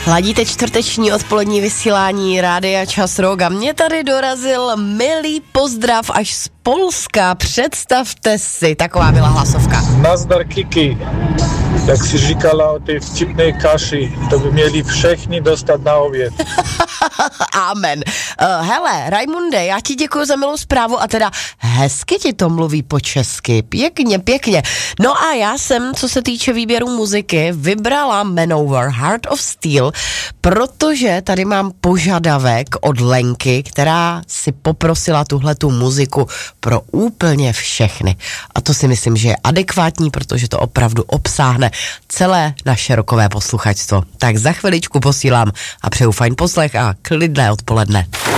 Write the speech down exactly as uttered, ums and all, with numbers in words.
Ladíte čtvrteční odpolední vysílání Rádia Čas Rock a mě tady dorazil milý pozdrav až z Polska. Představte si, taková byla hlasovka. Nazdar Kiki, jak si říkala o té vtipné kaši, to by měli všichni dostat na oběd. Amen. Uh, hele, Raimunde, já ti děkuji za milou zprávu a teda hezky ti to mluví po česky. Pěkně, pěkně. No a já jsem, co se týče výběru muziky, vybrala Manowar Heart of Steel, protože tady mám požadavek od Lenky, která si poprosila tuhletu muziku pro úplně všechny. A to si myslím, že je adekvátní, protože to opravdu obsáhne celé naše rockové posluchačstvo. Tak za chviličku posílám a přeju fajn poslech a klidné odpoledne.